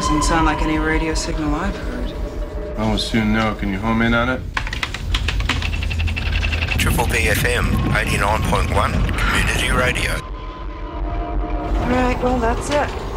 Doesn't sound like any radio signal I've heard. Well, we'll soon know. Can you home in on it? Triple BFM 89.1 Community Radio. All right, well, that's it.